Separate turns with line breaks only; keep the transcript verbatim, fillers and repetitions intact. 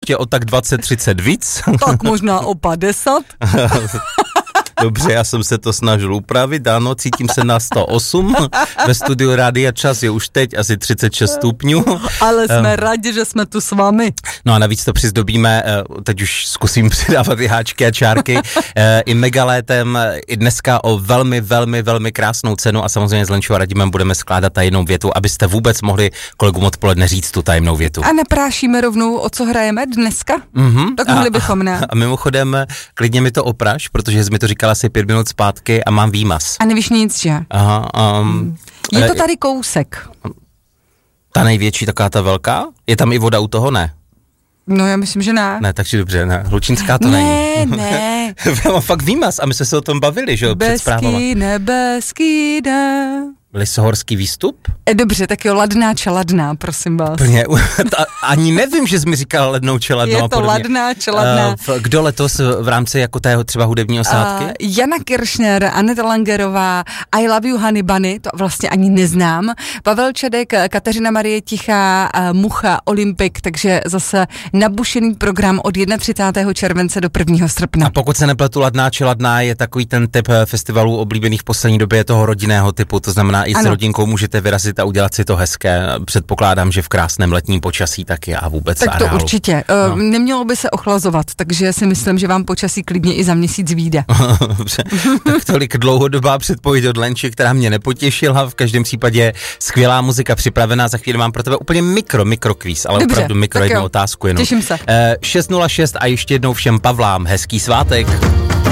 ještě o tak dvacet třicet víc.
Tak možná o padesát.
Dobře, já jsem se to snažil upravit, ano, cítím se na sto osm, ve studiu Rádia Čas je už teď asi třicet šest stupňů.
Ale jsme um, rádi, že jsme tu s vámi.
No a navíc to přizdobíme, teď už zkusím přidávat i háčky a čárky, i megalétem, i dneska o velmi, velmi, velmi krásnou cenu a samozřejmě s Lenčou a Radimem budeme skládat tajemnou větu, abyste vůbec mohli kolegům odpoledne říct tu tajemnou větu.
A neprášíme rovnou, o co hrajeme dneska?
Mm-hmm.
Tak mohli bychom, ne?
A mimochodem, klidně mi to opraš, protože jsi mi to říkala asi pět minut zpátky a mám výmaz.
A nevíš nic, že?
Aha. Um,
je to tady kousek.
Ta největší, taková ta velká? Je tam i voda u toho, ne?
No já myslím, že ne.
Ne, takže dobře, ne. Hlučínská to
ne,
není.
Ne, ne.
Já mám fakt výmaz a my jsme se o tom bavili, že jo, před zprávama.
Beskýde, Beskýde.
Lisohorský výstup?
E, dobře, tak jo, ladná čeladná, prosím vás.
Plně, ani nevím, že jsi mi říkal lednou čeladnou.
Je to ladná čeladná.
Uh, kdo letos v rámci jako tého třeba hudební osádky? Uh,
Jana Kiršner, Aneta Langerová, I Love You Honey Bunny, to vlastně ani neznám, Pavel Čedek, Kateřina Marie Tichá, uh, Mucha, Olympik, takže zase nabušený program od třicátého prvního července do prvního srpna.
A pokud se nepletu, ladná čeladná je takový ten typ festivalů oblíbených v poslední době toho rodinného typu, to znamená i s ano. rodinkou můžete vyrazit a udělat si to hezké. Předpokládám, že v krásném letním počasí taky a vůbec
tak to
areálu.
Určitě. No. Nemělo by se ochlazovat, takže si myslím, že vám počasí klidně i za měsíc vyjde.
Dobře, tak tolik dlouhodobá předpověď od Lenči, která mě nepotěšila. V každém případě skvělá muzika připravená. Za chvíli mám pro tebe úplně mikro, mikro kvíz, ale
dobře,
opravdu mikro jednu
jo.
otázku jenom.
Těším se.
šest nula šest a ještě jednou všem Pavlám hezký svátek.